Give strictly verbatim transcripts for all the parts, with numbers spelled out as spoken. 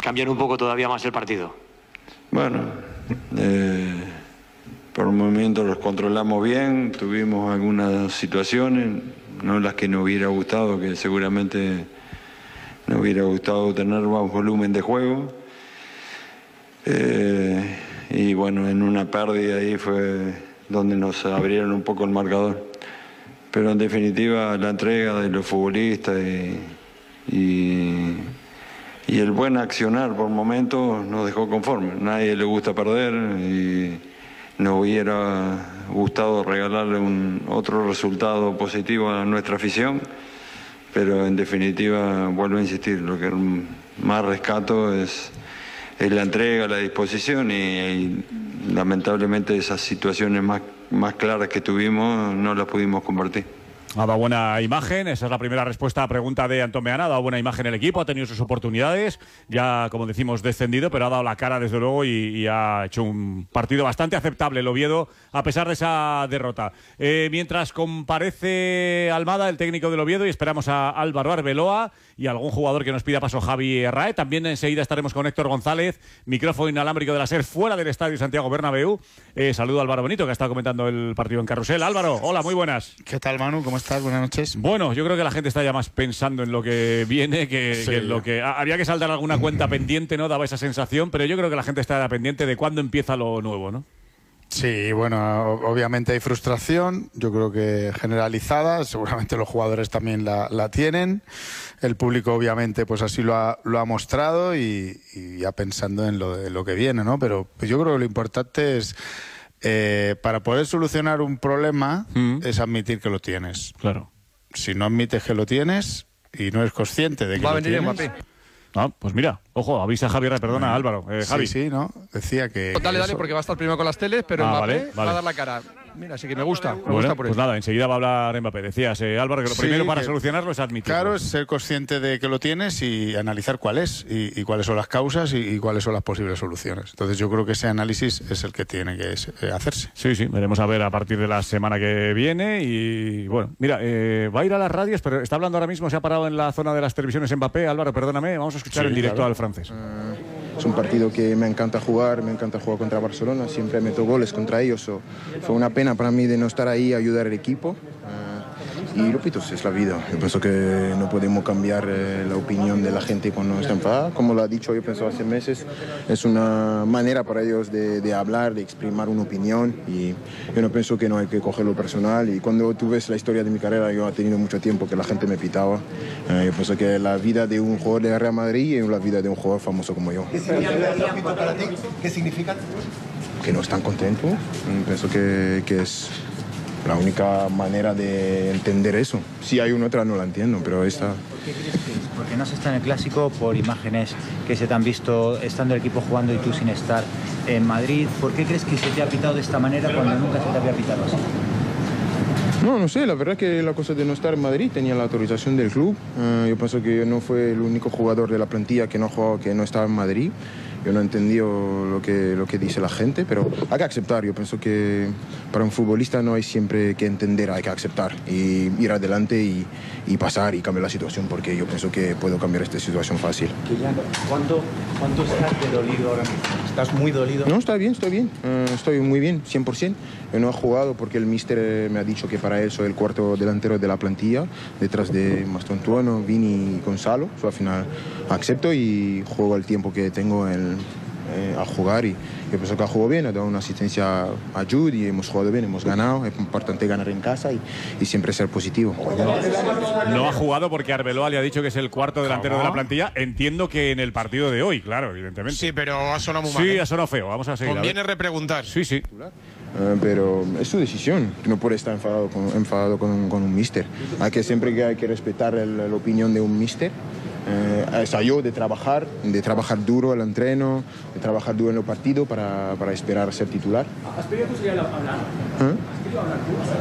cambiar un poco todavía más el partido? Bueno, eh, por el momento los controlamos bien, tuvimos algunas situaciones, no las que nos hubiera gustado, que seguramente nos hubiera gustado tener más volumen de juego. Eh, y bueno, en una pérdida ahí fue donde nos abrieron un poco el marcador. Pero en definitiva la entrega de los futbolistas y, y, y el buen accionar por momentos nos dejó conformes. Nadie le gusta perder y nos hubiera gustado regalarle un otro resultado positivo a nuestra afición, pero en definitiva vuelvo a insistir, lo que más rescato es, es la entrega, la disposición y, y lamentablemente esas situaciones más, más claras que tuvimos no las pudimos convertir. Ha dado buena imagen, esa es la primera respuesta a la pregunta de Antón Meana. Ha dado buena imagen el equipo, ha tenido sus oportunidades, ya como decimos descendido, pero ha dado la cara desde luego y, y ha hecho un partido bastante aceptable el Oviedo a pesar de esa derrota. Eh, mientras comparece Almada, el técnico del Oviedo, y esperamos a Álvaro Arbeloa y a algún jugador que nos pida paso, Javi Herrae. También enseguida estaremos con Héctor González, micrófono inalámbrico de la SER fuera del Estadio Santiago Bernabéu. Eh, saludo a Álvaro Benito, que ha estado comentando el partido en Carrusel. Álvaro, hola, muy buenas. ¿Qué tal, Manu? ¿Cómo estás? Buenas noches. Bueno, yo creo que la gente está ya más pensando en lo que viene que, sí, que en lo que... Había que saldar alguna cuenta pendiente, ¿no? Daba esa sensación, pero yo creo que la gente está pendiente de cuándo empieza lo nuevo, ¿no? Sí, bueno, obviamente hay frustración, yo creo que generalizada, seguramente los jugadores también la, la tienen, el público obviamente pues así lo ha, lo ha mostrado y, y ya pensando en lo, en lo que viene, ¿no? Pero yo creo que lo importante es, eh, para poder solucionar un problema, mm. es admitir que lo tienes. Claro. Si no admites que lo tienes y no eres consciente de que Va lo a venir tienes... Mbappé. Ah, pues mira, ojo, avisa a Javier, perdona, bueno, Álvaro. Eh, Javi. Sí, sí, ¿no? Decía que... Dale, dale, eso... porque va a estar primero con las teles, pero ah, Mbappé vale, vale. va a dar la cara. Mira, sí que me gusta, me bueno, gusta por pues eso. nada, enseguida va a hablar Mbappé. Decías, eh, Álvaro, que lo sí, primero para que, solucionarlo es admitirlo. Claro, es ser consciente de que lo tienes y analizar cuál es, y, y cuáles son las causas y, y cuáles son las posibles soluciones. Entonces yo creo que ese análisis es el que tiene que es, eh, hacerse. Sí, sí, veremos a ver a partir de la semana que viene. Y bueno, mira, eh, va a ir a las radios, pero está hablando ahora mismo, se ha parado en la zona de las televisiones Mbappé. Álvaro, perdóname, vamos a escuchar sí, en directo claro. al francés. Uh... Es un partido que me encanta jugar, me encanta jugar contra Barcelona, siempre meto goles contra ellos. So, fue una pena para mí de no estar ahí a ayudar al equipo. Uh, y repito, es la vida. Yo pienso que no podemos cambiar eh, la opinión de la gente cuando está enfadada. Como lo ha dicho, yo pienso hace meses, es una manera para ellos de, de hablar, de exprimir una opinión. Y yo no pienso que no hay que cogerlo personal. Y cuando tú ves la historia de mi carrera, yo he tenido mucho tiempo que la gente me pitaba. Uh, yo pienso que la vida de un jugador de Real Madrid es la vida de un jugador famoso como yo. ¿Qué significa? Que no están contentos. Pienso que, que es la única manera de entender eso. Si hay una otra no la entiendo, pero esta... ¿Por qué crees que es? Porque no se está en el Clásico por imágenes que se te han visto estando el equipo jugando y tú sin estar en Madrid. ¿Por qué crees que se te ha pitado de esta manera cuando nunca se te había pitado así? No, no sé, la verdad que la cosa de no estar en Madrid tenía la autorización del club. Uh, yo pienso que yo no fue el único jugador de la plantilla que no jugaba, que no estaba en Madrid. Yo no he entendido lo que, lo que dice la gente, pero hay que aceptar. Yo pienso que para un futbolista no hay siempre que entender, hay que aceptar y ir adelante y, y pasar y cambiar la situación, porque yo pienso que puedo cambiar esta situación fácil. ¿Cuánto, cuánto estás de dolido ahora mismo? ¿Estás muy dolido? No, está bien, estoy bien. Uh, estoy muy bien, cien por ciento. Yo no he jugado porque el míster me ha dicho que para él soy el cuarto delantero de la plantilla, detrás de Mastontuono, Vini y Gonzalo. So, al final acepto y juego el tiempo que tengo el, eh, a jugar. Y yo pienso que ha jugado bien, ha dado una asistencia a Jude y hemos jugado bien, hemos ganado. Es importante ganar en casa y, y siempre ser positivo. No ha jugado porque Arbeloa le ha dicho que es el cuarto delantero de la plantilla. Entiendo que en el partido de hoy, claro, evidentemente. Sí, pero ha sonado muy mal. Sí, ¿eh? ha sonado feo. Vamos a seguir. Conviene repreguntar. Sí, sí. Uh, pero es su decisión, no puede estar enfadado con, enfadado con, con un míster. Hay que siempre que hay que respetar el, la opinión de un míster. Uh, es a yo de trabajar, de trabajar duro el entreno, de trabajar duro en el partido para, para esperar a ser titular. ¿Has pedido tú hablar? ¿Eh? ¿Has pedido hablar tú? ¿Has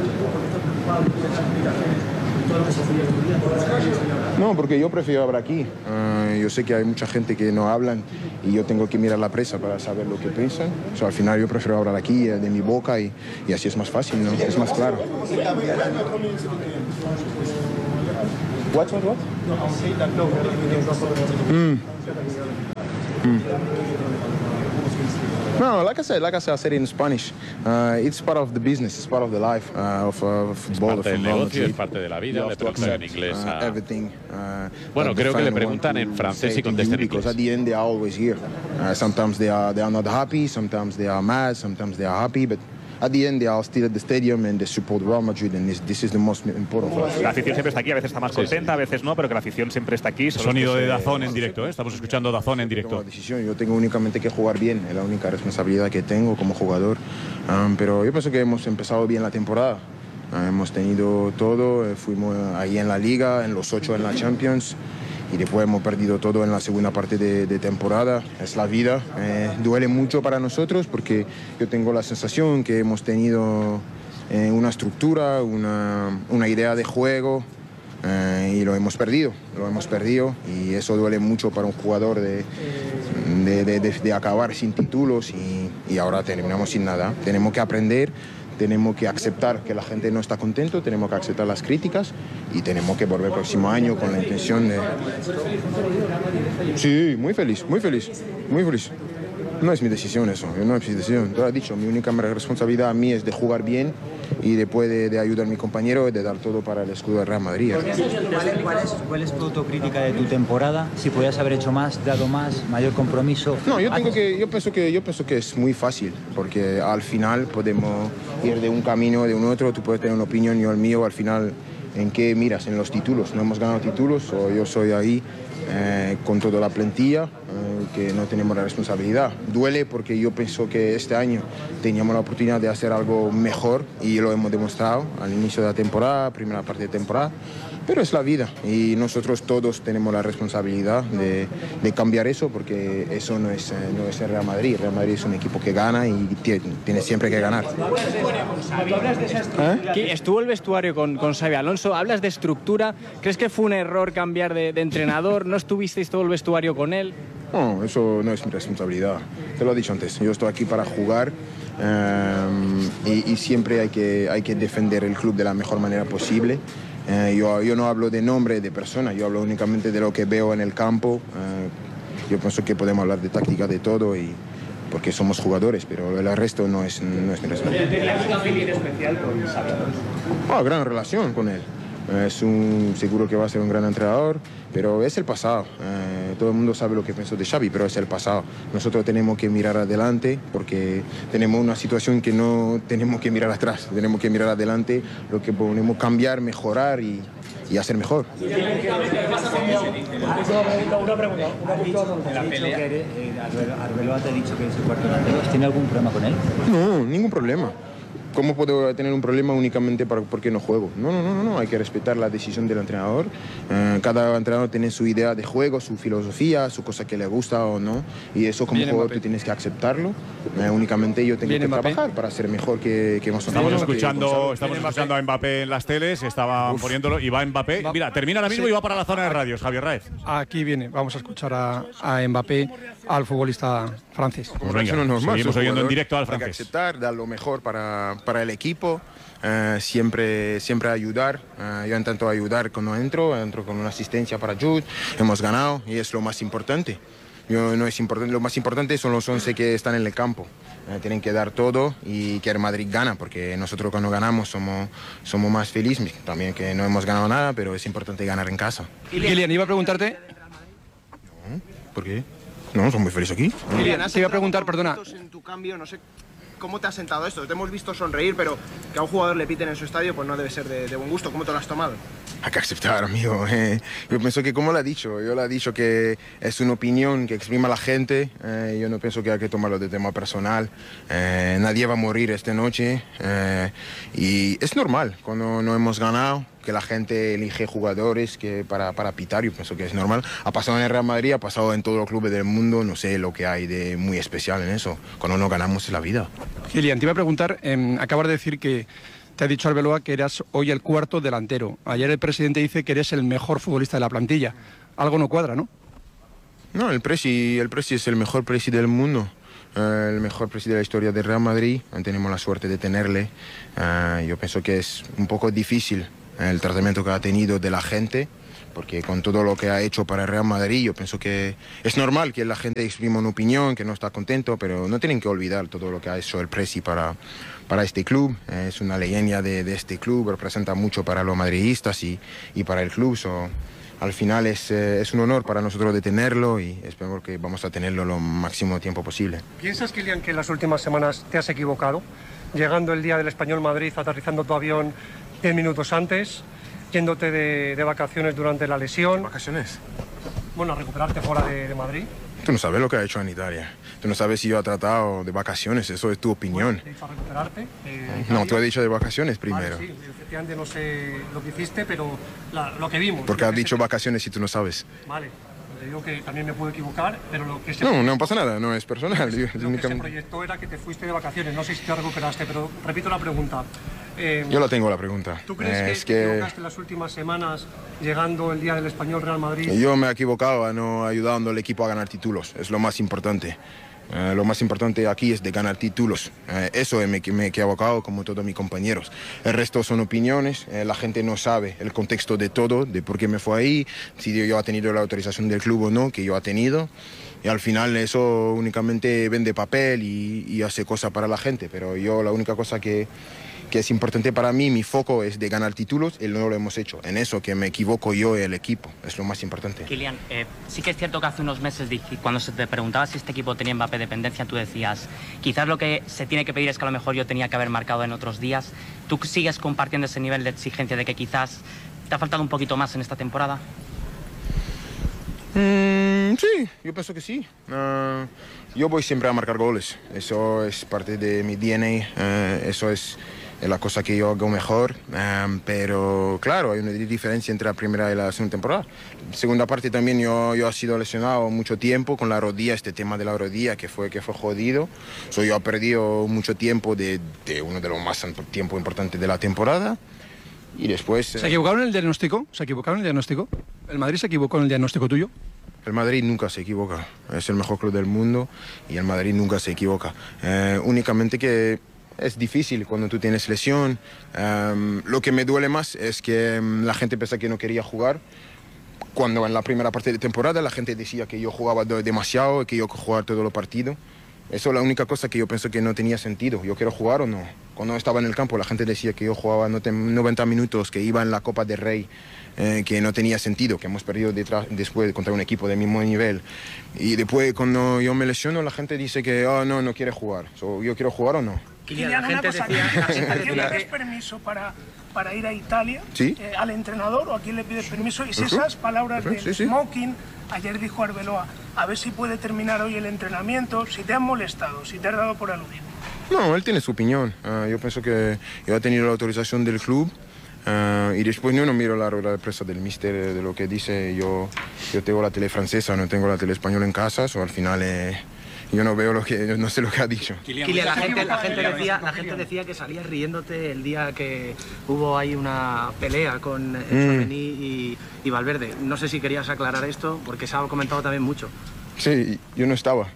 preocupado? No, porque yo prefiero hablar aquí. Uh, yo sé que hay mucha gente que no hablan y yo tengo que mirar la prensa para saber lo que piensan. O sea, al final yo prefiero hablar aquí, de mi boca, y, y así es más fácil, ¿no? Es más claro. What, what, what? Mm. No, like I said, like I said, I said it in Spanish. Uh, it's part of the business. It's part of the life uh, of, uh, of football. Es parte del from Real negocio, Madrid. es parte de la vida. You Le have to preguntan en accept, inglés uh, a... everything, uh, Bueno, that the creo que le fan preguntan want en to francés say y to contesta you, en because inglés. at the end they are always here. Uh, sometimes they are they are not happy. Sometimes they are mad. Sometimes they are happy. But at the end they are still at the stadium and they support Real Madrid, and this, this is the most important for us. La afición siempre está aquí, a veces está más contenta, a veces no, pero que la afición siempre está aquí. Solo Sonido que de se- Dazón en directo, ¿eh? Estamos escuchando Dazón en directo. La decisión, yo tengo únicamente que jugar bien, es la única responsabilidad que tengo como jugador. Um, pero yo pienso que hemos empezado bien la temporada. Uh, hemos tenido todo, eh, fuimos ahí en la Liga, en los ocho en la Champions. Y después hemos perdido todo en la segunda parte de, de temporada. Es la vida. Eh, duele mucho para nosotros porque yo tengo la sensación que hemos tenido eh, una estructura, una, una idea de juego eh, y lo hemos perdido. Lo hemos perdido y eso duele mucho para un jugador de, de, de, de, de acabar sin títulos y, y ahora terminamos sin nada. Tenemos que aprender. Tenemos que aceptar que la gente no está contento, tenemos que aceptar las críticas y tenemos que volver el próximo año con la intención de... Sí, muy feliz, muy feliz, muy feliz. No es mi decisión eso, no es mi decisión. Te lo he dicho, mi única responsabilidad a mí es de jugar bien y después de, de ayudar a mi compañero y de dar todo para el escudo de Real Madrid. ¿Cuál es, ¿Cuál es tu autocrítica de tu temporada? Si podías haber hecho más, dado más, mayor compromiso. No, yo tengo que, yo pienso que, yo pienso que es muy fácil, porque al final podemos ir de un camino o de un otro. Tú puedes tener una opinión, yo el mío. Al final, ¿en qué miras? En los títulos. No hemos ganado títulos, o yo soy ahí eh, con toda la plantilla, eh, que no tenemos la responsabilidad. Duele porque yo pienso que este año teníamos la oportunidad de hacer algo mejor y lo hemos demostrado al inicio de la temporada, primera parte de temporada. Pero es la vida y nosotros todos tenemos la responsabilidad de, de cambiar eso, porque eso no es, no es el Real Madrid. El Real Madrid es un equipo que gana y tiene, tiene siempre que ganar. ¿Eh? Estuvo el vestuario con, con Xabi Alonso, hablas de estructura, ¿crees que fue un error cambiar de, de entrenador? ¿No estuvisteis todo el vestuario con él? No, eso no es mi responsabilidad. Te lo he dicho antes, yo estoy aquí para jugar um, y, y siempre hay que, hay que defender el club de la mejor manera posible. Eh, yo, yo no hablo de nombre de persona, yo hablo únicamente de lo que veo en el campo. Eh, yo pienso que podemos hablar de táctica, de todo, y, porque somos jugadores, pero el resto no es, no es mi responsabilidad. ¿Tenías también bien especial con Xabi Alonso? Oh, gran relación con él. Es un, seguro que va a ser un gran entrenador, pero es el pasado. Eh, todo el mundo sabe lo que pienso de Xavi, pero es el pasado. Nosotros tenemos que mirar adelante porque tenemos una situación que no tenemos que mirar atrás. Tenemos que mirar adelante, lo que podemos cambiar, mejorar y, y hacer mejor. Una pregunta. En la pelea, Arbeloa te ha dicho que es el cuarto delantero. ¿Tiene algún problema con él? No, ningún problema. ¿Cómo puedo tener un problema únicamente para, porque no juego? No, no, no, no, hay que respetar la decisión del entrenador. Eh, cada entrenador tiene su idea de juego, su filosofía, su cosa que le gusta o no. Y eso como Viene jugador Mbappé. tú tienes que aceptarlo. Eh, únicamente yo tengo Viene que Mbappé. trabajar para ser mejor que, que más o Estamos menos, que escuchando, Gonzalo. estamos escuchando a Mbappé en las teles, estaban poniéndolo y va Mbappé. Va- Mira, termina ahora mismo Sí. y va para la zona de radios, Javier Raez. Aquí viene, vamos a escuchar a, a Mbappé, al futbolista francés. Como Pues venga, reacción normal, seguimos soy oyendo en jugador, directo al hay que francés. aceptar, dar lo mejor para, para el equipo, eh, siempre, siempre ayudar. Eh, yo intento ayudar cuando entro, entro con una asistencia para Jude, hemos ganado y es lo más importante. Yo, no es importante. Lo más importante son los once que están en el campo. Eh, tienen que dar todo y que el Madrid gana, porque nosotros cuando ganamos somos, somos más felices. También que no hemos ganado nada, pero es importante ganar en casa. Kylian, iba a preguntarte, ¿Por qué? No, son muy felices aquí. Kylian, te iba a preguntar, perdona, En tu cambio, no sé cómo te ha sentado esto. Te hemos visto sonreír, pero que a un jugador le piten en su estadio, pues no debe ser de, de buen gusto. ¿Cómo te lo has tomado? Hay que aceptar, amigo. Eh, yo pienso que, como lo ha dicho, yo le he dicho que es una opinión que exprima la gente. Eh, yo no pienso que hay que tomarlo de tema personal. Eh, nadie va a morir esta noche. Eh, y es normal, cuando no hemos ganado, que la gente elige jugadores que para, para pitar. Yo pienso que es normal. Ha pasado en el Real Madrid, ha pasado en todos los clubes del mundo. No sé lo que hay de muy especial en eso. Cuando no ganamos es la vida. Kylian, te iba a preguntar, eh, acabas de decir que te ha dicho Arbeloa que eras hoy el cuarto delantero. Ayer el presidente dice que eres el mejor futbolista de la plantilla. Algo no cuadra, ¿no? No, el Presi, el Presi es el mejor Presi del mundo. Eh, el mejor Presi de la historia del Real Madrid. Tenemos la suerte de tenerle. Eh, yo pienso que es un poco difícil el tratamiento que ha tenido de la gente, porque con todo lo que ha hecho para el Real Madrid, yo pienso que es normal que la gente exprima una opinión, que no está contento, pero no tienen que olvidar todo lo que ha hecho el Presi para, para este club. Es una leyenda de, de este club, representa mucho para los madridistas y, y para el club. So, al final es, eh, es un honor para nosotros de tenerlo y espero que vamos a tenerlo lo máximo tiempo posible. ¿Piensas, Kylian, que en las últimas semanas te has equivocado? Llegando el día del Español Madrid, aterrizando tu avión diez minutos antes, yéndote de, de vacaciones durante la lesión. ¿Vacaciones? Bueno, a recuperarte fuera de, de Madrid. Tú no sabes lo que ha hecho en Italia. Tú no sabes si yo he tratado de vacaciones, eso es tu opinión. Te he dicho a recuperarte. Eh, no, tú has dicho de vacaciones primero. Vale, sí, efectivamente no sé lo que hiciste, pero la, lo que vimos. Porque has dicho vacaciones si tú no sabes. Vale, te digo que también me puedo equivocar, pero lo que se... No, no pasa nada, no es personal. Lo que, lo que se proyectó era que te fuiste de vacaciones, no sé si te recuperaste, pero repito la pregunta. Eh, yo la tengo la pregunta. ¿Tú crees eh, que es te que... equivocaste en las últimas semanas llegando el día del Español Real Madrid? Yo me he equivocado a no ayudando al equipo a ganar títulos, es lo más importante. Eh, lo más importante aquí es de ganar títulos. Eh, eso me, me he equivocado como todos mis compañeros. El resto son opiniones, eh, la gente no sabe el contexto de todo, de por qué me fue ahí, si yo he tenido la autorización del club o no, que yo he tenido. Y al final eso únicamente vende papel y, y hace cosas para la gente, pero yo la única cosa que... que es importante para mí, mi foco es de ganar títulos y no lo hemos hecho. En eso que me equivoco yo y el equipo, es lo más importante. Kylian, eh, sí que es cierto que hace unos meses cuando se te preguntaba si este equipo tenía Mbappé dependencia, tú decías, quizás lo que se tiene que pedir es que a lo mejor yo tenía que haber marcado en otros días. ¿Tú sigues compartiendo ese nivel de exigencia de que quizás te ha faltado un poquito más en esta temporada? Mm, sí, yo pienso que sí. Uh, yo voy siempre a marcar goles, eso es parte de mi D N A, uh, eso es... es la cosa que yo hago mejor, um, pero claro, hay una diferencia entre la primera y la segunda temporada. Segunda parte también yo, yo he sido lesionado mucho tiempo con la rodilla, este tema de la rodilla que fue, que fue jodido. So, yo he perdido mucho tiempo de, de uno de los más tiempos importantes de la temporada. Y después... ¿Se equivocaron en el diagnóstico? ¿Se equivocaron en el diagnóstico? ¿El Madrid se equivocó en el diagnóstico tuyo? El Madrid nunca se equivoca, es el mejor club del mundo y el Madrid nunca se equivoca. Eh, únicamente que... es difícil cuando tú tienes lesión. Um, lo que me duele más es que um, la gente pensaba que no quería jugar. Cuando en la primera parte de temporada la gente decía que yo jugaba de demasiado y que yo jugaba todos los partidos. Eso es la única cosa que yo pienso que no tenía sentido. ¿Yo quiero jugar o no? Cuando estaba en el campo la gente decía que yo jugaba noventa minutos, que iba en la Copa del Rey, eh, que no tenía sentido, que hemos perdido detrás, después contra un equipo de mismo nivel. Y después cuando yo me lesiono la gente dice que oh, no, no quiere jugar. So, ¿yo quiero jugar o no? Kylian, la gente decía, ¿a quién le pides permiso para, para ir a Italia? ¿Sí? Eh, ¿Al entrenador o a quién le pides permiso? Y si Uh-huh. esas palabras Uh-huh. del Sí, sí. smoking, ayer dijo Arbeloa, a ver si puede terminar hoy el entrenamiento, si te han molestado, si te has dado por aludido. No, él tiene su opinión. Uh, yo pienso que yo he tenido la autorización del club uh, y después yo no miro la rueda de prensa del míster de lo que dice. Yo, yo tengo la tele francesa, no tengo la tele española en casa, o al final eh, yo no veo lo que, no sé lo que ha dicho. Kylian, la gente, la, gente decía, la gente decía que salías riéndote el día que hubo ahí una pelea con Tchouaméni y, y Valverde. No sé si querías aclarar esto, porque se ha comentado también mucho. Sí, yo no estaba.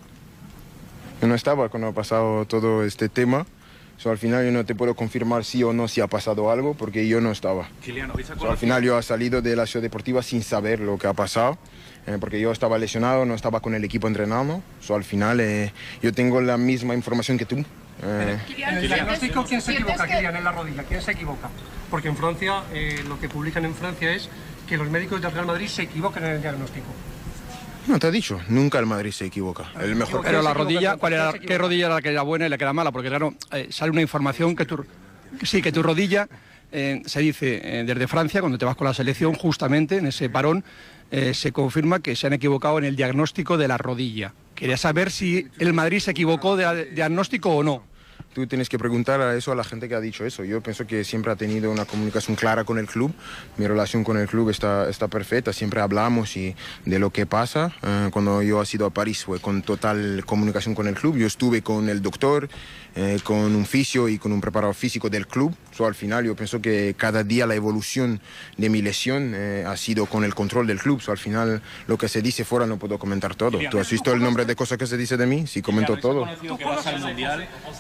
Yo no estaba cuando ha pasado todo este tema. So, al final yo no te puedo confirmar sí o no si ha pasado algo, porque yo no estaba. Kylian, hoy se So, al final yo he salido de la ciudad deportiva sin saber lo que ha pasado. Eh, porque yo estaba lesionado, no estaba con el equipo entrenando. So, al final eh, yo tengo la misma información que tú. Eh, En el diagnóstico, ¿quién se equivoca, Kylian, en la rodilla? ¿Quién se equivoca? Porque en Francia, eh, lo que publican en Francia es que los médicos del Real Madrid se equivocan en el diagnóstico. no, te he dicho, nunca el Madrid se equivoca. El mejor. Pero la rodilla, ¿cuál era, ¿qué rodilla era la que era buena y la que era mala? Porque claro, eh, sale una información que tu, que sí, que tu rodilla, eh, se dice eh, desde Francia, cuando te vas con la selección, justamente en ese parón, eh, se confirma que se han equivocado en el diagnóstico de la rodilla. Quería saber si el Madrid se equivocó de, de diagnóstico o no. Tú tienes que preguntar a eso a la gente que ha dicho eso. Yo pienso que siempre ha tenido una comunicación clara con el club. Mi relación con el club está, está perfecta. Siempre hablamos y de lo que pasa. Eh, cuando yo he ido a París fue con total comunicación con el club. Yo estuve con el doctor, eh, con un fisio y con un preparador físico del club. So, al final yo pienso que cada día la evolución de mi lesión eh, ha sido con el control del club. So, al final lo que se dice fuera no puedo comentar todo. ¿Tú has visto el nombre de cosas que se dice de mí? Sí, comento todo. Que vas al Mundial, eh,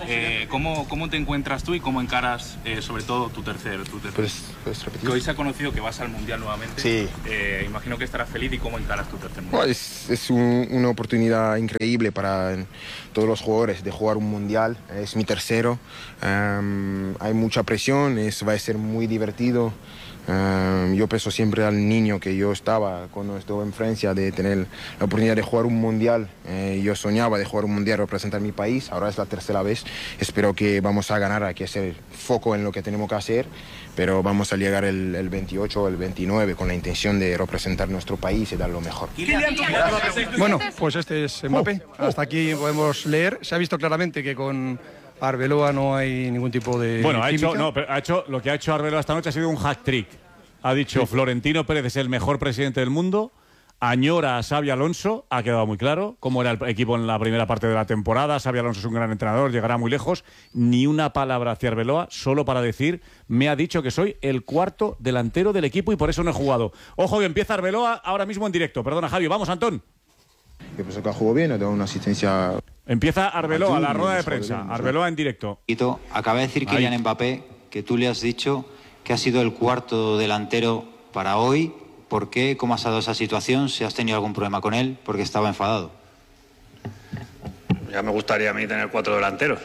¿cómo, ¿cómo te encuentras tú y cómo encaras eh, sobre todo tu tercer? Tu tercer? ¿Puedes, puedes repetir? Que hoy se ha conocido que vas al Mundial nuevamente. Sí. Eh, imagino que estarás feliz. ¿Y cómo encaras tu tercer Mundial? Bueno, es es un- una oportunidad increíble para todos los jugadores de jugar un Mundial. Es mi tercero. Um, hay mucha presión, es, va a ser muy divertido. Um, yo pienso siempre al niño que yo estaba cuando estuve en Francia de tener la oportunidad de jugar un Mundial. Eh, yo soñaba de jugar un Mundial, representar mi país. Ahora es la tercera vez. Espero que vamos a ganar, hay que hacer foco en lo que tenemos que hacer, pero vamos a llegar el, el veintiocho o el veintinueve con la intención de representar nuestro país y dar lo mejor. Bueno, pues este es Mbappé. Hasta aquí podemos leer. Se ha visto claramente que con Arbeloa no hay ningún tipo de Bueno, ha hecho, química. no, pero ha hecho, lo que ha hecho Arbeloa esta noche ha sido un hack trick. Ha dicho, Sí. Florentino Pérez es el mejor presidente del mundo, añora a Xabi Alonso, ha quedado muy claro cómo era el equipo en la primera parte de la temporada. Xabi Alonso es un gran entrenador, llegará muy lejos. Ni una palabra hacia Arbeloa, solo para decir, me ha dicho que soy el cuarto delantero del equipo y por eso no he jugado. Ojo que empieza Arbeloa ahora mismo en directo. Perdona, Javi, vamos, Antón. Yo pienso que jugó bien, ha dado una asistencia. Empieza Arbeloa, la Ayuda, rueda de nos joder, prensa. nos Arbeloa en directo. Acaba de decir Ahí. Kylian Mbappé que tú le has dicho que ha sido el cuarto delantero para hoy. ¿Por qué? ¿Cómo has dado esa situación? ¿Si has tenido algún problema con él? Porque estaba enfadado. Ya me gustaría a mí tener cuatro delanteros.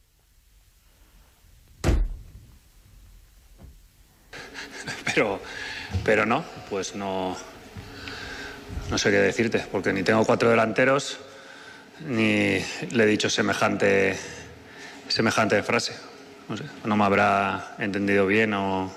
Pero, pero no, pues no, no sé qué decirte, porque ni tengo cuatro delanteros, ni le he dicho semejante, semejante frase. No sé, no me habrá entendido bien o...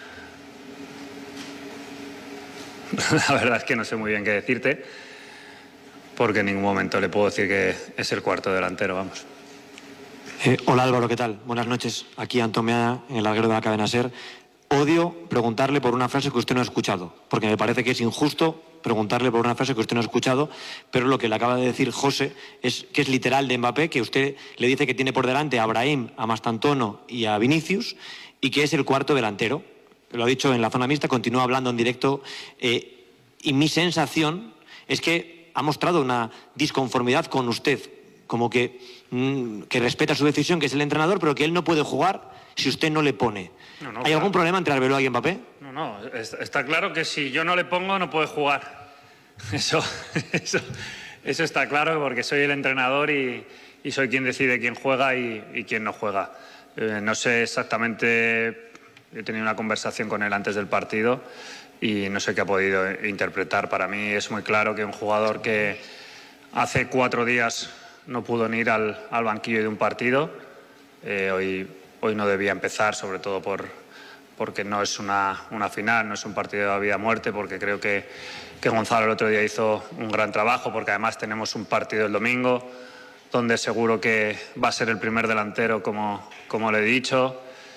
La verdad es que no sé muy bien qué decirte, porque en ningún momento le puedo decir que es el cuarto delantero, vamos. Eh, hola Álvaro, ¿qué tal? Buenas noches. Aquí Antón Meana, en el larguero de la cadena SER. Odio preguntarle por una frase que usted no ha escuchado, porque me parece que es injusto preguntarle por una frase que usted no ha escuchado, pero lo que le acaba de decir José es que es literal de Mbappé, que usted le dice que tiene por delante a Brahim, a Mastantuono y a Vinicius, y que es el cuarto delantero. Lo ha dicho en la zona mixta, continúa hablando en directo, eh, y mi sensación es que ha mostrado una disconformidad con usted, como que, mm, que respeta su decisión, que es el entrenador, pero que él no puede jugar si usted no le pone. No, no, ¿Hay claro. algún problema entre Arbeloa y Mbappé? No, no, es- está claro que si yo no le pongo no puede jugar. Eso, eso, eso está claro porque soy el entrenador y, y soy quien decide quién juega y, y quién no juega. Eh, no sé exactamente, he tenido una conversación con él antes del partido y no sé qué ha podido interpretar. Para mí es muy claro que un jugador que hace cuatro días no pudo ni ir al, al banquillo de un partido, eh, hoy, hoy no debía empezar, sobre todo por, porque no es una, una final, no es un partido de vida o muerte, porque creo que, que Gonzalo el otro día hizo un gran trabajo, porque además tenemos un partido el domingo, donde seguro que va a ser el primer delantero, como, como le he dicho,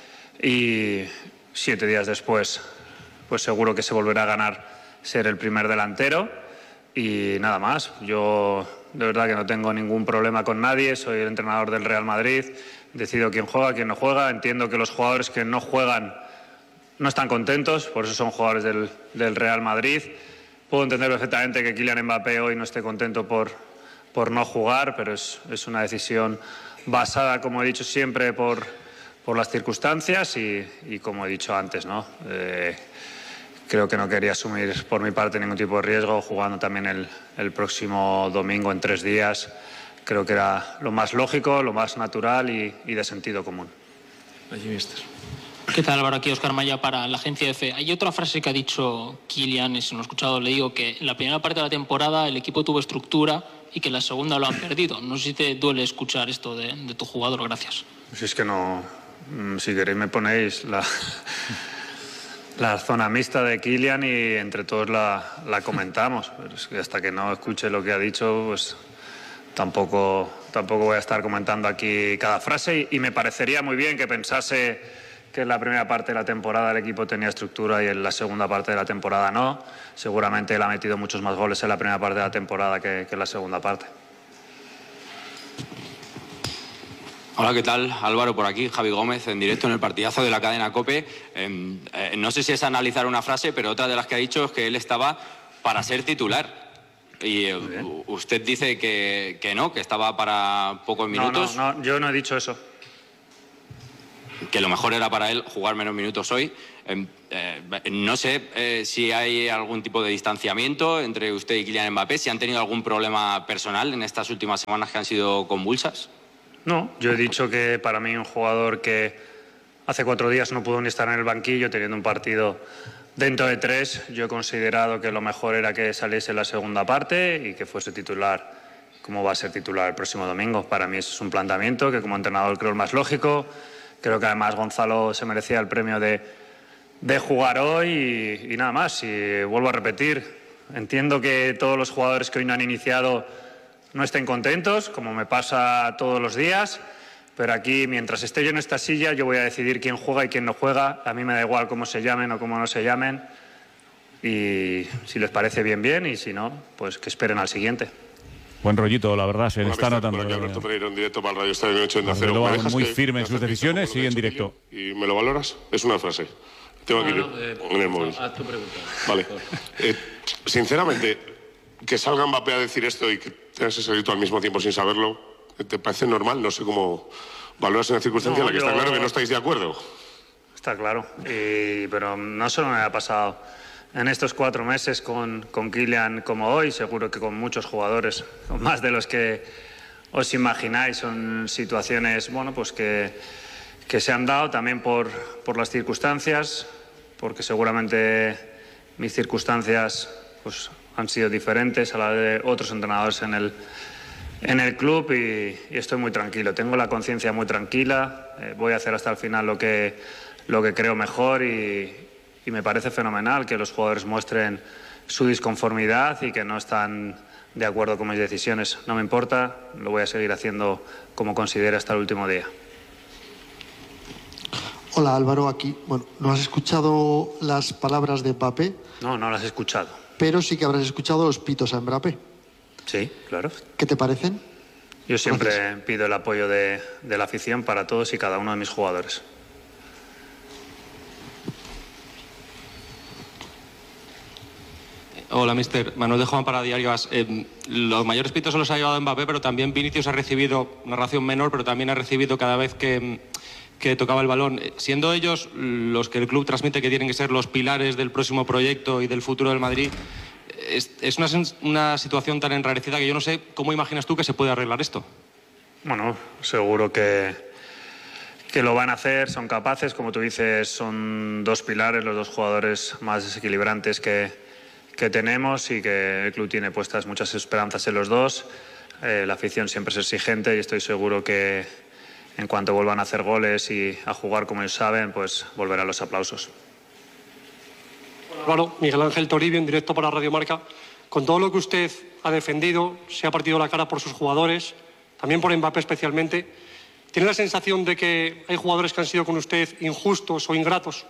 y siete días después, pues seguro que se volverá a ganar ser el primer delantero. Y nada más, yo de verdad que no tengo ningún problema con nadie, soy el entrenador del Real Madrid, decido quién juega, quién no juega, entiendo que los jugadores que no juegan no están contentos, por eso son jugadores del, del Real Madrid. Puedo entender perfectamente que Kylian Mbappé hoy no esté contento por, por no jugar, pero es, es una decisión basada, como he dicho siempre, por, por las circunstancias y, y como he dicho antes, ¿no? Eh, Creo que no quería asumir por mi parte ningún tipo de riesgo, jugando también el, el próximo domingo en tres días. Creo que era lo más lógico, lo más natural y, y de sentido común. Allí, mister. ¿Qué tal, Álvaro? Aquí Óscar Maya para la agencia F. Hay otra frase que ha dicho Kylian, si no lo he escuchado, le digo que en la primera parte de la temporada el equipo tuvo estructura y que en la segunda lo han perdido. No sé si te duele escuchar esto de, de tu jugador. Gracias. Si es que no... Si queréis me ponéis la... La zona mixta de Kylian y entre todos la, la comentamos. Pero es que hasta que no escuche lo que ha dicho, pues tampoco, tampoco voy a estar comentando aquí cada frase. Y, y me parecería muy bien que pensase que en la primera parte de la temporada el equipo tenía estructura y en la segunda parte de la temporada no. Seguramente él ha metido muchos más goles en la primera parte de la temporada que, que en la segunda parte. Hola, ¿qué tal? Álvaro por aquí, Javi Gómez, en directo en el partidazo de la cadena COPE. Eh, eh, no sé si es analizar una frase, pero otra de las que ha dicho es que él estaba para ser titular. Y eh, usted dice que, que no, que estaba para pocos minutos. No, no, no, yo no he dicho eso. que lo mejor era para él jugar menos minutos hoy. Eh, eh, no sé eh, si hay algún tipo de distanciamiento entre usted y Kylian Mbappé, si han tenido algún problema personal en estas últimas semanas que han sido convulsas. No, yo he dicho que para mí un jugador que hace cuatro días no pudo ni estar en el banquillo teniendo un partido dentro de tres, yo he considerado que lo mejor era que saliese la segunda parte y que fuese titular, como va a ser titular el próximo domingo. Para mí eso es un planteamiento que como entrenador creo el más lógico. Creo que además Gonzalo se merecía el premio de, de jugar hoy y, y nada más. Y vuelvo a repetir, entiendo que todos los jugadores que hoy no han iniciado no estén contentos, como me pasa todos los días, pero aquí, mientras esté yo en esta silla, yo voy a decidir quién juega y quién no juega. A mí me da igual cómo se llamen o cómo no se llamen. Y si les parece bien, bien, y si no, pues que esperen al siguiente. Buen rollito, la verdad, se le Hola, está mister, notando. por aquí Alberto Pereiro, en directo para el Radio Estadio ocho en Acero. Arbeloa ¿Me dejas muy que- firme en que sus hacer decisiones, piso sigue en con lo que he directo. hecho ¿Y me lo valoras? Es una frase. Tengo aquí No, no, eh, en el móvil. haz tu pregunta. Vale. Eh, sinceramente, que salga Mbappé a decir esto y que tengas que salir tú al mismo tiempo sin saberlo, ¿te parece normal? No sé cómo valoras una circunstancia No, en la que yo- está claro que no estáis de acuerdo. Está claro, y, pero no solo me ha pasado en estos cuatro meses con, con Kylian como hoy, seguro que con muchos jugadores, con más de los que os imagináis. Son situaciones bueno, pues que, que se han dado también por, por las circunstancias, porque seguramente mis circunstancias pues, han sido diferentes a las de otros entrenadores en el, en el club y, y estoy muy tranquilo. Tengo la conciencia muy tranquila, eh, voy a hacer hasta el final lo que, lo que creo mejor y, y me parece fenomenal que los jugadores muestren su disconformidad y que no están de acuerdo con mis decisiones. No me importa, lo voy a seguir haciendo como considere hasta el último día. Hola Álvaro, aquí. Bueno, no has escuchado las palabras de Mbappé, No, no las he escuchado. pero sí que habrás escuchado los pitos a Mbappé. Sí, claro. ¿Qué te parecen? Yo siempre pido el apoyo de, de la afición para todos y cada uno de mis jugadores. Hola, mister. Manuel de Juan para Diario As. Eh, los mayores pitos se los ha llevado Mbappé, pero también Vinicius ha recibido una ración menor, pero también ha recibido cada vez que, que tocaba el balón. Eh, Siendo ellos los que el club transmite que tienen que ser los pilares del próximo proyecto y del futuro del Madrid, es, es una, sens- una situación tan enrarecida que yo no sé cómo imaginas tú que se puede arreglar esto. Bueno, seguro que, que lo van a hacer, son capaces. Como tú dices, son dos pilares, los dos jugadores más desequilibrantes que, que tenemos y que el club tiene puestas muchas esperanzas en los dos. Eh, la afición siempre es exigente y estoy seguro que en cuanto vuelvan a hacer goles y a jugar como ellos saben, pues volverán los aplausos. Claro, Miguel Ángel Toribio, en directo para Radio Marca. Con todo lo que usted ha defendido, se ha partido la cara por sus jugadores, también por Mbappé especialmente. ¿Tiene la sensación de que hay jugadores que han sido con usted injustos o ingratos?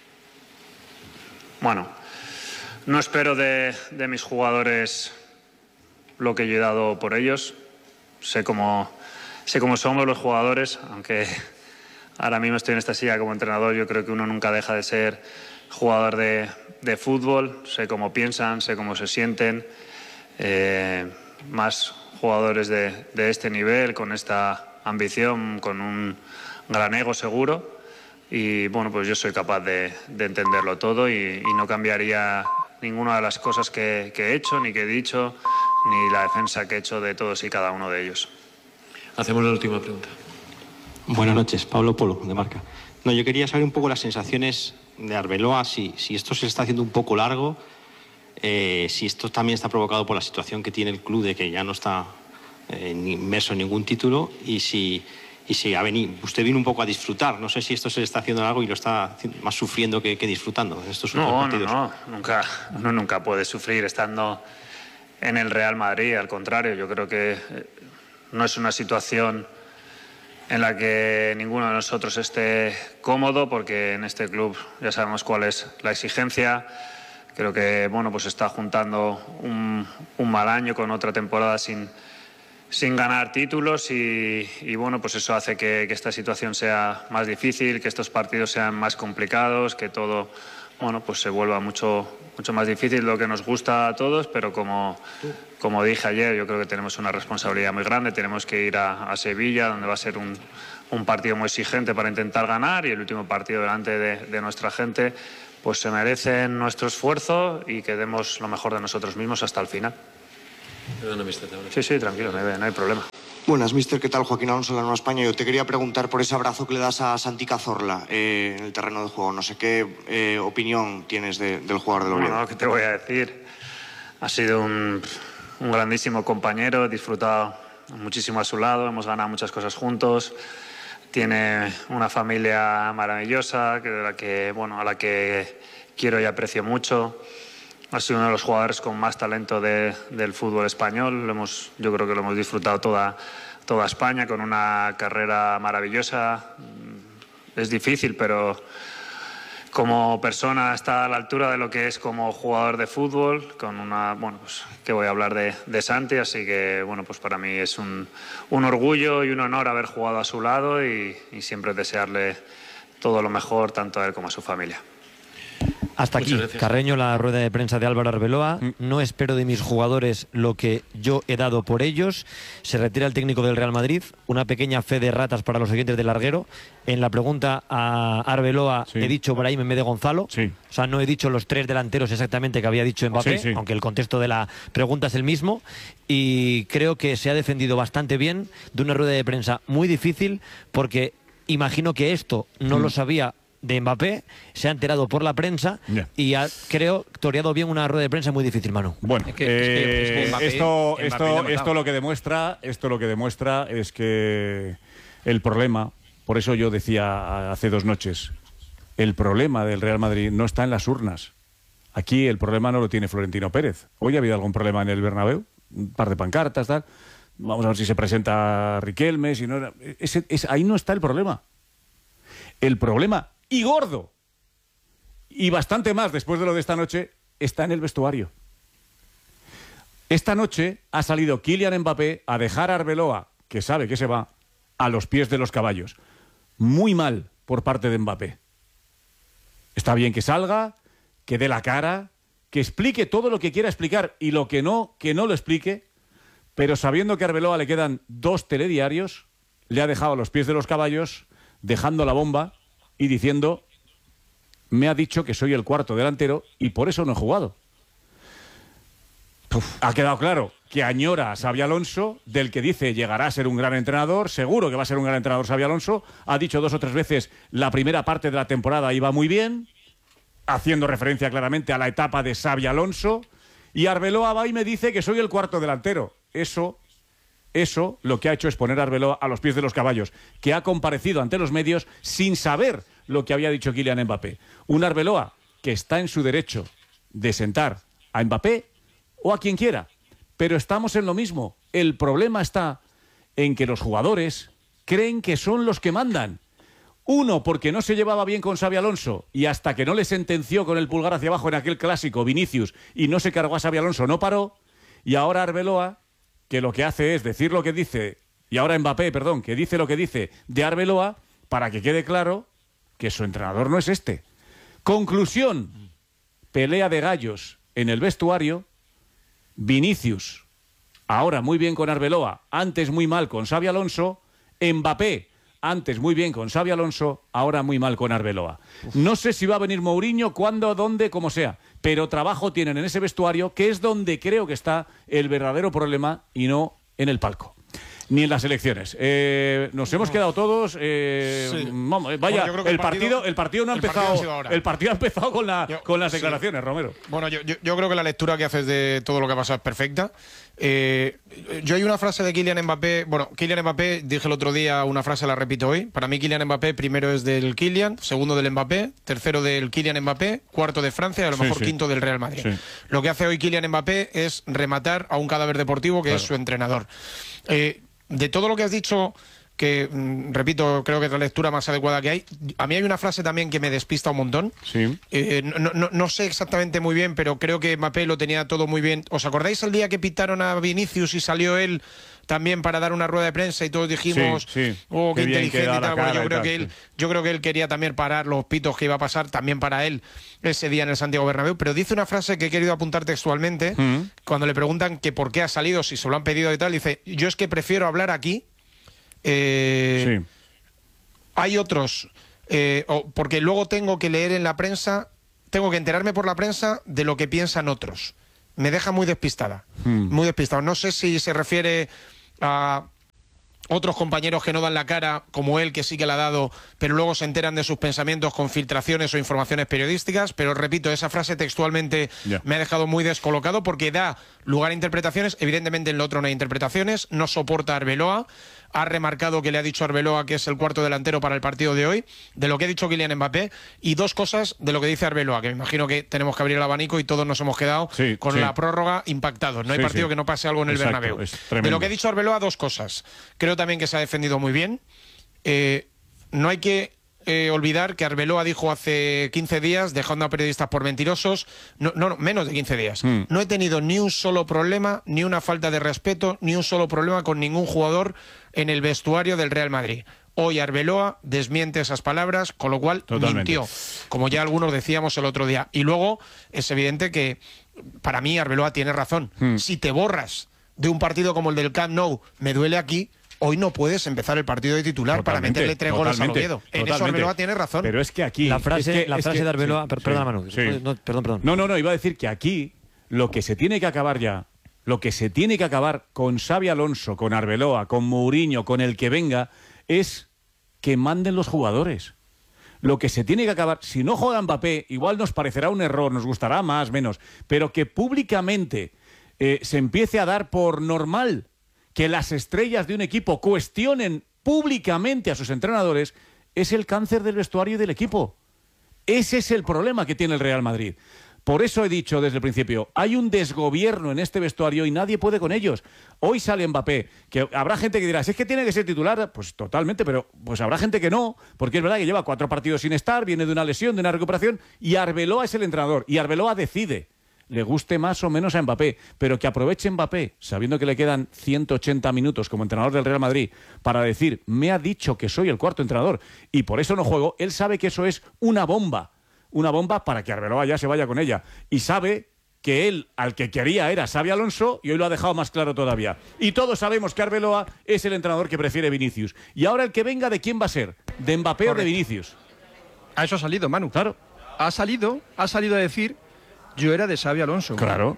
Bueno, no espero de, de mis jugadores lo que yo he dado por ellos. Sé cómo, sé cómo somos los jugadores, aunque ahora mismo estoy en esta silla como entrenador, yo creo que uno nunca deja de ser jugador de, de fútbol. Sé cómo piensan, sé cómo se sienten. Eh, más jugadores de, de este nivel, con esta ambición, con un gran ego seguro. Y bueno, pues yo soy capaz de, de entenderlo todo y, y no cambiaría ninguna de las cosas que, que he hecho, ni que he dicho, ni la defensa que he hecho de todos y cada uno de ellos. Hacemos la última pregunta. Buenas noches, Pablo Polo, de Marca. No, yo quería saber un poco las sensaciones de Arbeloa, si, si esto se está haciendo un poco largo, eh, si esto también está provocado por la situación que tiene el club de que ya no está eh, ni inmerso en ningún título y si, y si ha venido, usted vino un poco a disfrutar. No sé si esto se le está haciendo largo y lo está haciendo más sufriendo que, que disfrutando en estos últimos No, no, partidos. no, nunca, uno nunca puede sufrir estando en el Real Madrid. Al contrario, yo creo que eh, no es una situación en la que ninguno de nosotros esté cómodo, porque en este club ya sabemos cuál es la exigencia. Creo que bueno, pues está juntando un, un mal año con otra temporada sin, sin ganar títulos y, y bueno, pues eso hace que, que esta situación sea más difícil, que estos partidos sean más complicados, que todo bueno, pues se vuelva mucho, mucho más difícil, lo que nos gusta a todos, pero como, como dije ayer, yo creo que tenemos una responsabilidad muy grande, tenemos que ir a, a Sevilla, donde va a ser un, un partido muy exigente para intentar ganar, y el último partido delante de, de nuestra gente, pues se merecen nuestro esfuerzo y que demos lo mejor de nosotros mismos hasta el final. Perdona, mister. Sí, sí, tranquilo, no hay, no hay problema. Buenas, mister. ¿Qué tal? Joaquín Alonso, de la Nueva España. Yo te quería preguntar por ese abrazo que le das a Santi Cazorla eh, en el terreno de juego. No sé qué eh, opinión tienes de, del jugador del Oviedo. Bueno, ¿qué te voy a decir? Ha sido un, un grandísimo compañero, he disfrutado muchísimo a su lado, hemos ganado muchas cosas juntos. Tiene una familia maravillosa, que, de la que, bueno, a la que quiero y aprecio mucho. Ha sido uno de los jugadores con más talento de, del fútbol español. Lo hemos, yo creo que lo hemos disfrutado toda, toda España, con una carrera maravillosa. Es difícil, pero como persona está a la altura de lo que es como jugador de fútbol. Con una, bueno, pues que voy a hablar de, de Santi, así que bueno, pues para mí es un, un orgullo y un honor haber jugado a su lado y, y siempre desearle todo lo mejor tanto a él como a su familia. Hasta aquí, Carreño, la rueda de prensa de Álvaro Arbeloa. No espero de mis jugadores lo que yo he dado por ellos. Se retira el técnico del Real Madrid. Una pequeña fe de ratas para los oyentes del larguero. En la pregunta a Arbeloa sí. he dicho Brahim en vez de Gonzalo. Sí. O sea, no he dicho los tres delanteros exactamente que había dicho Mbappé, sí, sí. aunque el contexto de la pregunta es el mismo. Y creo que se ha defendido bastante bien de una rueda de prensa muy difícil, porque imagino que esto no mm. lo sabía de Mbappé, se ha enterado por la prensa yeah. y ha, creo, toreado bien una rueda de prensa muy difícil, Manu. Bueno, es que, eh, es que Mbappé, esto, Mbappé esto, esto lo que demuestra, esto lo que demuestra es que el problema, por eso yo decía hace dos noches, el problema del Real Madrid no está en las urnas. Aquí el problema no lo tiene Florentino Pérez. Hoy ha habido algún problema en el Bernabéu, un par de pancartas, tal. Vamos a ver si se presenta Riquelme, si no, ese, ese, ahí no está el problema. El problema, y gordo, y bastante más después de lo de esta noche, está en el vestuario. Esta noche ha salido Kylian Mbappé a dejar a Arbeloa, que sabe que se va, a los pies de los caballos. Muy mal por parte de Mbappé. Está bien que salga, que dé la cara, que explique todo lo que quiera explicar y lo que no, que no lo explique, pero sabiendo que a Arbeloa le quedan dos telediarios, le ha dejado a los pies de los caballos, dejando la bomba y diciendo: me ha dicho que soy el cuarto delantero y por eso no he jugado. Uf. Ha quedado claro que añora a Xabi Alonso, del que dice llegará a ser un gran entrenador, seguro que va a ser un gran entrenador Xabi Alonso. Ha dicho dos o tres veces la primera parte de la temporada iba muy bien, haciendo referencia claramente a la etapa de Xabi Alonso, y Arbeloa va y me dice que soy el cuarto delantero. Eso... Eso lo que ha hecho es poner a Arbeloa a los pies de los caballos, que ha comparecido ante los medios sin saber lo que había dicho Kylian Mbappé. Un Arbeloa que está en su derecho de sentar a Mbappé o a quien quiera. Pero estamos en lo mismo. El problema está en que los jugadores creen que son los que mandan. Uno, porque no se llevaba bien con Xabi Alonso y hasta que no le sentenció con el pulgar hacia abajo en aquel clásico Vinicius y no se cargó a Xabi Alonso, no paró. Y ahora Arbeloa, que lo que hace es decir lo que dice, y ahora Mbappé, perdón, que dice lo que dice de Arbeloa, para que quede claro que su entrenador no es este. Conclusión, pelea de gallos en el vestuario. Vinicius, ahora muy bien con Arbeloa, antes muy mal con Xabi Alonso. Mbappé, antes muy bien con Xabi Alonso, ahora muy mal con Arbeloa. No sé si va a venir Mourinho, cuándo, dónde, como sea, pero trabajo tienen en ese vestuario, que es donde creo que está el verdadero problema y no en el palco. Ni en las elecciones. Eh, nos hemos quedado todos. Eh, sí. Vamos, vaya, bueno, el, partido, el partido, el partido no ha empezado. Partido el partido ha empezado con la, yo, con las declaraciones, sí. Romero. Bueno, yo, yo, yo creo que la lectura que haces de todo lo que ha pasado es perfecta. Eh, yo hay una frase de Kylian Mbappé. Bueno, Kylian Mbappé, dije el otro día una frase, la repito hoy. Para mí Kylian Mbappé primero es del Kylian, segundo del Mbappé, tercero del Kylian Mbappé, cuarto de Francia y a lo sí, mejor sí. quinto del Real Madrid. Sí. Lo que hace hoy Kylian Mbappé es rematar a un cadáver deportivo que claro. es su entrenador. Eh, De todo lo que has dicho, que, mm, repito, creo que es la lectura más adecuada que hay, a mí hay una frase también que me despista un montón. Sí. Eh, no, no, no sé exactamente muy bien, pero creo que Mbappé lo tenía todo muy bien. ¿Os acordáis el día que pitaron a Vinicius y salió él también para dar una rueda de prensa y todos dijimos, sí, sí. oh, qué, Qué bien inteligente que da y la tal. Bueno, yo cara y creo tal, que él, sí. yo creo que él quería también parar los pitos que iba a pasar también para él ese día en el Santiago Bernabéu, pero dice una frase que he querido apuntar textualmente, Mm. cuando le preguntan que por qué ha salido, si se lo han pedido y tal, dice, yo es que prefiero hablar aquí, eh, Sí. hay otros, eh, o- porque luego tengo que leer en la prensa, tengo que enterarme por la prensa de lo que piensan otros. Me deja muy despistada, Mm. muy despistado. No sé si se refiere a otros compañeros que no dan la cara, como él, que sí que la ha dado, pero luego se enteran de sus pensamientos con filtraciones o informaciones periodísticas. Pero repito, esa frase textualmente Ya. me ha dejado muy descolocado porque da lugar a interpretaciones. Evidentemente en lo otro no hay interpretaciones, no soporta a Arbeloa. Ha remarcado que le ha dicho a Arbeloa que es el cuarto delantero para el partido de hoy, de lo que ha dicho Kylian Mbappé, y dos cosas de lo que dice Arbeloa, que me imagino que tenemos que abrir el abanico y todos nos hemos quedado Sí, con sí. la prórroga impactados. No hay Sí, partido sí. que no pase algo en el Exacto, Bernabéu. es De tremendo. lo que ha dicho Arbeloa, dos cosas. Creo también que se ha defendido muy bien. Eh, no hay que eh, olvidar que Arbeloa dijo hace quince días, dejando a periodistas por mentirosos, no, no, no, menos de quince días, Mm. no he tenido ni un solo problema, ni una falta de respeto, ni un solo problema con ningún jugador en el vestuario del Real Madrid. Hoy Arbeloa desmiente esas palabras, con lo cual Totalmente. mintió, como ya algunos decíamos el otro día. Y luego es evidente que para mí Arbeloa tiene razón. Mm. Si te borras de un partido como el del Camp Nou, me duele aquí, hoy no puedes empezar el partido de titular para Totalmente, meterle tres goles al totalmente, Oviedo. En eso totalmente. Arbeloa tiene razón. Pero es que aquí... La frase, es que- la es frase que- de Arbeloa... sí, per- sí, perdona, Manu. sí. No, perdón, perdón. No, no, no, iba a decir que aquí lo que se tiene que acabar ya, lo que se tiene que acabar con Xabi Alonso, con Arbeloa, con Mourinho, con el que venga, es que manden los jugadores. Lo que se tiene que acabar, si no juega Mbappé, igual nos parecerá un error, nos gustará más, menos, pero que públicamente eh, se empiece a dar por normal que las estrellas de un equipo cuestionen públicamente a sus entrenadores, es el cáncer del vestuario y del equipo. Ese es el problema que tiene el Real Madrid. Por eso he dicho desde el principio, hay un desgobierno en este vestuario y nadie puede con ellos. Hoy sale Mbappé, que habrá gente que dirá, si es que tiene que ser titular, pues totalmente, pero pues habrá gente que no, porque es verdad que lleva cuatro partidos sin estar, viene de una lesión, de una recuperación, y Arbeloa es el entrenador, y Arbeloa decide, le guste más o menos a Mbappé, pero que aproveche Mbappé, sabiendo que le quedan ciento ochenta minutos como entrenador del Real Madrid, para decir, me ha dicho que soy el cuarto entrenador, y por eso no juego. Él sabe que eso es una bomba, una bomba para que Arbeloa ya se vaya con ella, y sabe que él al que quería era Xabi Alonso, y hoy lo ha dejado más claro todavía. Y todos sabemos que Arbeloa es el entrenador que prefiere Vinicius. Y ahora el que venga, ¿de quién va a ser? ¿De Mbappé Correcto. o de Vinicius? A eso ha salido, Manu. Claro. Ha salido, ha salido a decir, yo era de Xabi Alonso. Claro.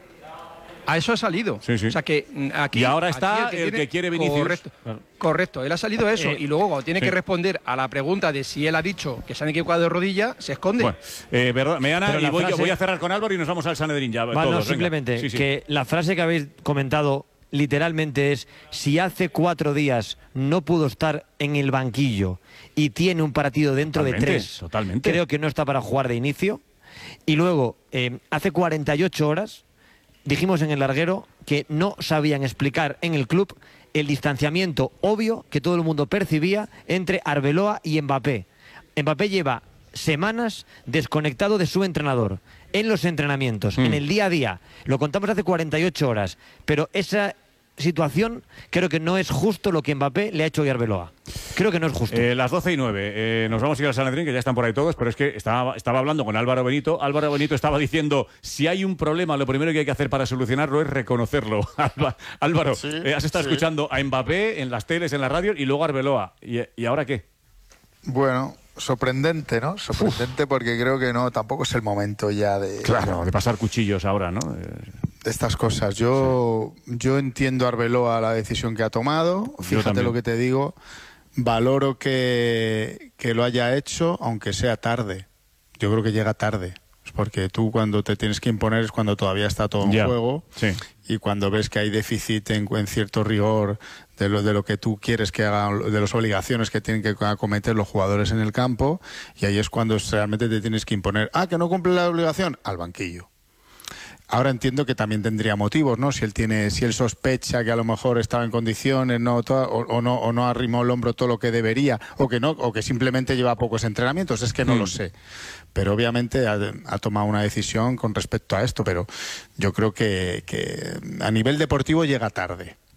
A eso ha salido. Sí, sí. O sea que mm, aquí... Y ahora aquí está el que, tiene- quiere Vinicius. Correcto. Claro. Correcto, él ha salido a eso Eh, y luego cuando tiene sí. que responder a la pregunta de si él ha dicho que se han equivocado de rodilla, se esconde. Bueno, eh, verdad, Meana, Pero y la voy, frase- voy a cerrar con Álvaro y nos vamos al Sanedrín ya. Vale, no, todos, venga. simplemente Sí, sí. que la frase que habéis comentado literalmente es, si hace cuatro días no pudo estar en el banquillo y tiene un partido dentro Totalmente, de tres, totalmente. creo que no está para jugar de inicio. Y luego, eh, hace cuarenta y ocho horas, dijimos en el larguero que no sabían explicar en el club el distanciamiento obvio que todo el mundo percibía entre Arbeloa y Mbappé. Mbappé lleva semanas desconectado de su entrenador en los entrenamientos, Mm. en el día a día. Lo contamos hace cuarenta y ocho horas, pero esa situación creo que no es justo lo que Mbappé le ha hecho hoy a Arbeloa. Creo que no es justo. Eh, las doce y nueve. Eh, nos vamos a ir al Sanedrín, que ya están por ahí todos, pero es que estaba, estaba hablando con Álvaro Benito. Álvaro Benito estaba diciendo, si hay un problema, lo primero que hay que hacer para solucionarlo es reconocerlo. Alba- Álvaro, Sí, eh, has estado sí. escuchando a Mbappé en las teles, en la radio, y luego a Arbeloa. ¿Y, y ahora qué? Bueno, sorprendente, ¿no? Sorprendente porque creo que no, tampoco es el momento ya de, Claro, de pasar cuchillos ahora, ¿no? Eh, de estas cosas. Yo, yo entiendo a Arbeloa la decisión que ha tomado. Fíjate también. lo que te digo. Valoro que, que lo haya hecho, aunque sea tarde. Yo creo que llega tarde. Porque tú cuando te tienes que imponer es cuando todavía está todo en Ya, juego. sí. Y cuando ves que hay déficit en, en cierto rigor de lo, de lo que tú quieres que hagan, de las obligaciones que tienen que acometer los jugadores en el campo, y ahí es cuando realmente te tienes que imponer. Ah, que no cumple la obligación, al banquillo. Ahora entiendo que también tendría motivos, ¿no? Si él tiene, si él sospecha que a lo mejor estaba en condiciones, no, toda- o, o no, o no arrimó el hombro todo lo que debería, o que no, o que simplemente lleva pocos entrenamientos, es que no Mm. lo sé. Pero obviamente ha, ha tomado una decisión con respecto a esto, pero yo creo que, que a nivel deportivo llega tarde.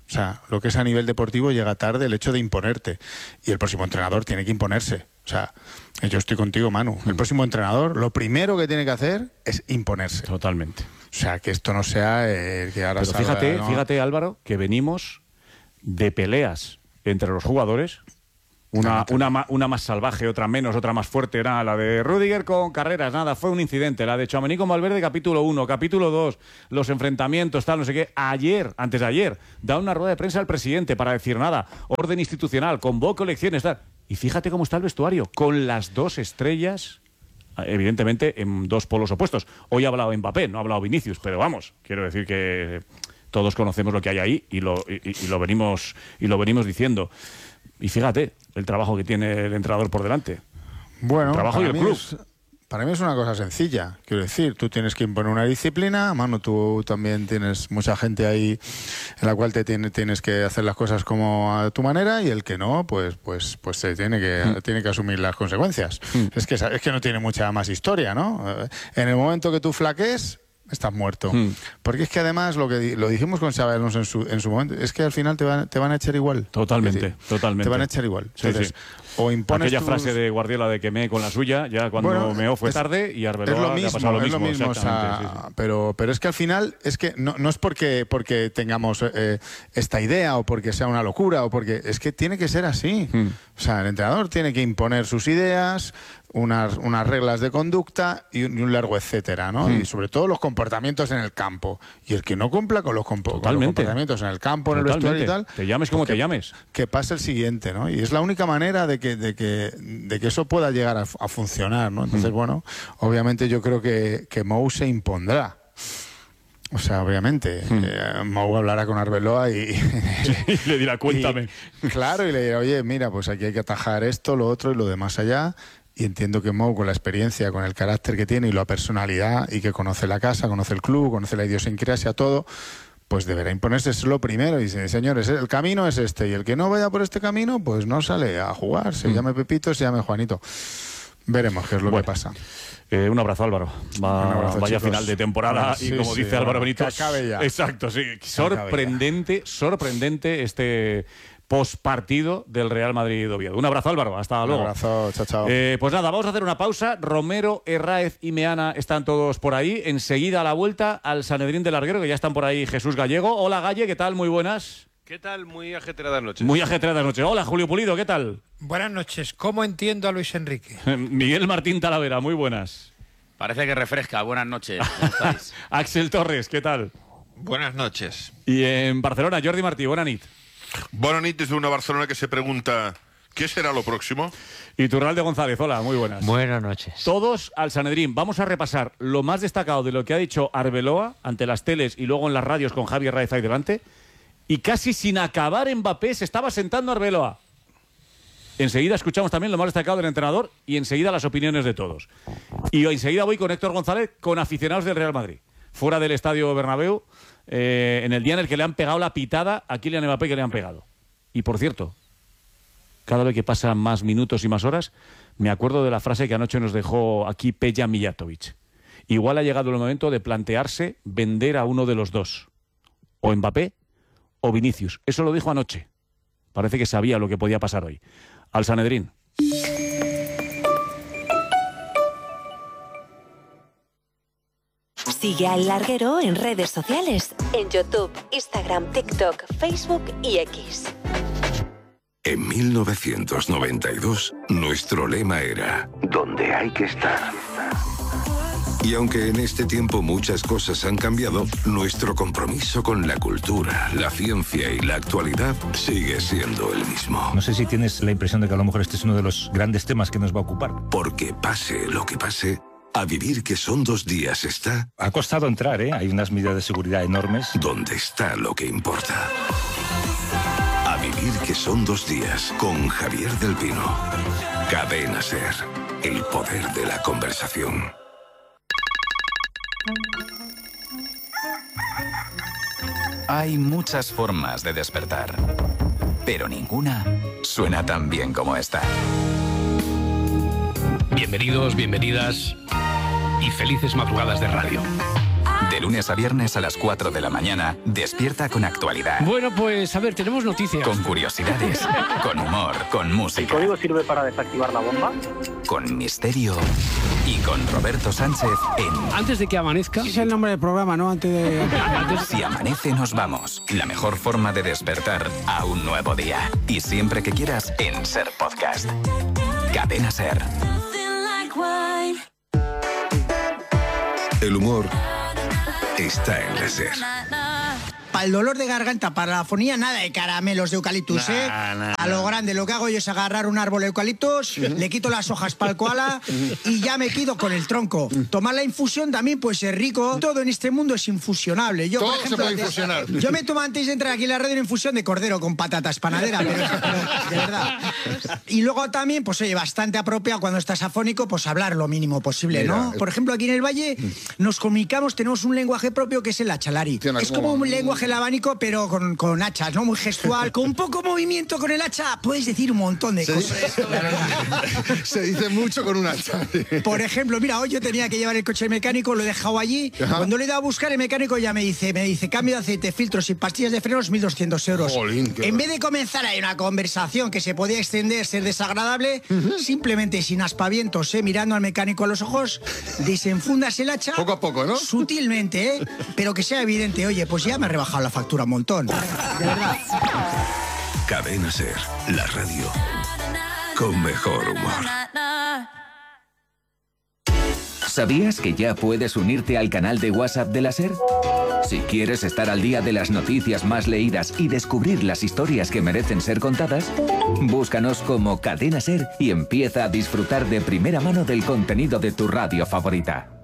O sea, lo que es a nivel deportivo llega tarde el hecho de imponerte. Y el próximo entrenador tiene que imponerse. O sea, yo estoy contigo, Manu. El próximo entrenador, lo primero que tiene que hacer es imponerse. Totalmente. O sea, que esto no sea el que ahora Pero salga, fíjate, ¿no? fíjate, Álvaro, que venimos de peleas entre los jugadores. Una, una, ma- una más salvaje, otra menos, otra más fuerte. Era la de Rüdiger con Carreras, nada, fue un incidente. La de Tchouaméni con Valverde, capítulo uno, capítulo dos, los enfrentamientos, tal, no sé qué. Ayer, antes de ayer, da una rueda de prensa al presidente para decir nada, orden institucional, convoco elecciones, tal. Y fíjate cómo está el vestuario, con las dos estrellas, evidentemente, en dos polos opuestos. Hoy ha hablado Mbappé, no ha hablado Vinicius, pero vamos, quiero decir que todos conocemos lo que hay ahí y lo, y, y lo venimos, y lo venimos diciendo. Y fíjate el trabajo que tiene el entrenador por delante. Bueno, el trabajo y el mí club. Es, para mí es una cosa sencilla. Quiero decir, tú tienes que imponer una disciplina. Manu, tú también tienes mucha gente ahí en la cual te tiene, tienes que hacer las cosas como a tu manera, y el que no, pues pues pues se tiene que mm. tiene que asumir las consecuencias. Mm. Es que es que no tiene mucha más historia, ¿no? En el momento que tú flaques, estás muerto. Mm. Porque es que además, lo que lo dijimos con Xabi Alonso en su, en su momento, es que al final te van, te van a echar igual. Totalmente, decir, totalmente. Te van a echar igual. Sí, Entonces, sí. o impones aquella tus... frase de Guardiola de que me con la suya, ya cuando bueno, Meo fue es, tarde y Arbeloa es lo mismo, le ha pasado lo mismo. Es lo mismo, o sea, sí, sí. Pero, pero es que al final, es que no, no es porque, porque tengamos eh, esta idea o porque sea una locura, o porque es que tiene que ser así. Mm. O sea, el entrenador tiene que imponer sus ideas, unas, unas reglas de conducta y un, y un largo etcétera, ¿no? Mm. Y sobre todo los comportamientos en el campo. Y el que no cumpla con los, compo- con los comportamientos en el campo, en Totalmente. el vestuario y tal, te llames como pues te que, llames. Que pase el siguiente, ¿no? Y es la única manera de que, de que, de que eso pueda llegar a, a funcionar, ¿no? Entonces, mm. bueno, obviamente yo creo que, que Mou se impondrá. O sea, obviamente, mm. eh, Mou hablará con Arbeloa y, y le dirá, cuéntame. Y, claro, y le dirá, oye, mira, pues aquí hay que atajar esto, lo otro y lo demás allá. Y entiendo que Mou, con la experiencia, con el carácter que tiene y la personalidad, y que conoce la casa, conoce el club, conoce la idiosincrasia, todo, pues deberá imponerse, es lo primero. Y dice, señores, el camino es este, y el que no vaya por este camino, pues no sale a jugar, se mm. llame Pepito, se llame Juanito. Veremos qué es lo bueno. que pasa. Eh, un abrazo, Álvaro. Va, un abrazo, vaya chicos. final de temporada ah, sí, y como sí, dice sí, Álvaro bueno, Benito, que acabe ya. Exacto, sí. Sorprendente, sorprendente este postpartido del Real Madrid Oviedo. Un abrazo, Álvaro. Hasta un luego. Un abrazo, chao, chao. Eh, pues nada, vamos a hacer una pausa. Romero, Herráez y Meana están todos por ahí. Enseguida a la vuelta al Sanedrín del Larguero, que ya están por ahí Jesús Gallego. Hola, Galle, ¿qué tal? Muy buenas. ¿Qué tal? Muy ajetreadas noches. Muy ajetreadas noches. Hola, Julio Pulido, ¿qué tal? Buenas noches. ¿Cómo entiendo a Luis Enrique? Miguel Martín Talavera, muy buenas. Parece que refresca. Buenas noches. ¿Cómo estáis? Axel Torres, ¿qué tal? Buenas noches. Y en Barcelona, Jordi Martí, buena nit. Buena nit desde una Barcelona que se pregunta, ¿qué será lo próximo? Y Turralde González, hola, muy buenas. Buenas noches. Todos al Sanedrín. Vamos a repasar lo más destacado de lo que ha dicho Arbeloa ante las teles y luego en las radios con Javi Herráez ahí delante. Y casi sin acabar Mbappé se estaba sentando Arbeloa. Enseguida escuchamos también lo más destacado del entrenador y enseguida las opiniones de todos. Y enseguida voy con Héctor González, con aficionados del Real Madrid. Fuera del Estadio Bernabéu, eh, en el día en el que le han pegado la pitada a Kylian Mbappé que le han pegado. Y por cierto, cada vez que pasan más minutos y más horas, me acuerdo de la frase que anoche nos dejó aquí Peja Mijatovic. Igual ha llegado el momento de plantearse vender a uno de los dos. O Mbappé o Vinicius. Eso lo dijo anoche. Parece que sabía lo que podía pasar hoy. Al Sanedrín. Sigue a El Larguero en redes sociales. En YouTube, Instagram, TikTok, Facebook y X. En mil novecientos noventa y dos, nuestro lema era «Donde hay que estar». Y aunque en este tiempo muchas cosas han cambiado, nuestro compromiso con la cultura, la ciencia y la actualidad sigue siendo el mismo. No sé si tienes la impresión de que a lo mejor este es uno de los grandes temas que nos va a ocupar. Porque pase lo que pase, a vivir que son dos días está... Ha costado entrar, ¿eh? Hay unas medidas de seguridad enormes. Donde está lo que importa. A vivir que son dos días, con Javier del Pino. Cadena SER, el poder de la conversación. Hay muchas formas de despertar, pero ninguna suena tan bien como esta. Bienvenidos, bienvenidas y felices madrugadas de radio. De lunes a viernes a las cuatro de la mañana, despierta con actualidad. Bueno, pues a ver, tenemos noticias. Con curiosidades, con humor, con música. ¿El código sirve para desactivar la bomba? Con misterio y con Roberto Sánchez en... Antes de que amanezca... Ese es el nombre del programa, ¿no? Antes de... Antes... Si amanece nos vamos. La mejor forma de despertar a un nuevo día. Y siempre que quieras en Ser Podcast. Cadena Ser. El humor está en la Ser. Para el dolor de garganta, para la afonía, nada de caramelos de eucaliptus, ¿eh? Nah, nah, a lo nah. grande, lo que hago yo es agarrar un árbol de eucaliptus, le quito las hojas para el koala y ya me quedo con el tronco. Tomar la infusión también, pues es rico. Todo en este mundo es infusionable. Yo, Todo por ejemplo, se puede antes- infusionar. Yo me tomo antes de entrar aquí en la radio una infusión de cordero con patatas panadera, pero, pero de verdad. Y luego también, pues oye, bastante apropiado cuando estás afónico, pues hablar lo mínimo posible, Mira, ¿no? es- Por ejemplo, aquí en el Valle nos comunicamos, tenemos un lenguaje propio que es el achalari. Tiene Es como- como un lenguaje labánico, pero con, con hachas, ¿no? Muy gestual. Con poco movimiento con el hacha puedes decir un montón de Se cosas. Se dice mucho con un hacha. Por ejemplo, mira, hoy yo tenía que llevar el coche mecánico, lo he dejado allí. Ajá. Cuando le he dado a buscar, el mecánico ya me dice, me dice, cambio de aceite, filtros y pastillas de frenos, mil doscientos euros. Jolín, qué En vez de comenzar ahí una conversación que se podía extender, ser desagradable, simplemente sin aspavientos, ¿eh? Mirando al mecánico a los ojos, desenfundas el hacha. Poco a poco, ¿no? Sutilmente, ¿eh? Pero que sea evidente, oye, pues ya me he rebajado la factura un montón. De verdad. Cadena Ser, la radio con mejor humor. ¿Sabías que ya puedes unirte al canal de WhatsApp de la SER? Si quieres estar al día de las noticias más leídas y descubrir las historias que merecen ser contadas, búscanos como Cadena SER y empieza a disfrutar de primera mano del contenido de tu radio favorita.